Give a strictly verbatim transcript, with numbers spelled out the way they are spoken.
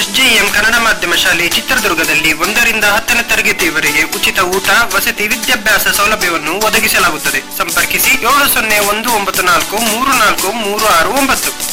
SJM Kannada ಮಾಧ್ಯಮ ಶಾಲೆ ಚಿತ್ರದುರ್ಗದಲ್ಲಿ ಒಂದರಿಂದ ಹತ್ತನೇ ತರಗತಿಯವರೆಗೆ ಉಚಿತ ಊಟ, ವಸತಿ, ವಿದ್ಯಾಭ್ಯಾಸ ಸೌಲಭ್ಯವನ್ನು ಒದಗಿಸಲಾಗುತ್ತದೆ. ಸಂಪರ್ಕಿಸಿ ಏಳು ಸೊನ್ನೆ ಒಂದು ಒಂಬತ್ತು ನಾಲ್ಕು ಮೂರು ನಾಲ್ಕು ಮೂರು ಆರು ಒಂಬತ್ತು.